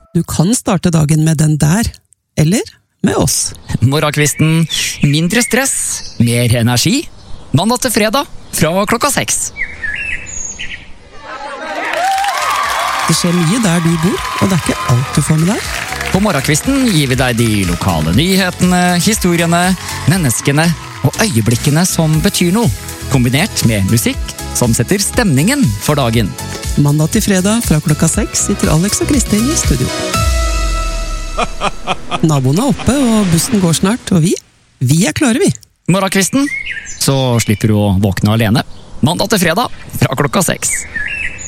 Du kan starte dagen med den der, eller med oss. Morgenkvisten, mindre stress, mer energi. Mandag til fredag fra klokka 6. Det skjer mye der du bor, og det er ikke alt du får med deg. På morgenkvisten gir vi deg de lokale nyhetene, historiene, menneskene og øyeblikkene som betyr noe, kombinert med musikk som setter stemningen for dagen. Mandag til fredag fra klokka 6 sitter Alex og Kristin i studio. Naboen er oppe, og bussen går snart, og vi er klare, vi. Morgenkvisten, så slipper du å våkne alene. Mandag til fredag fra klokka 6.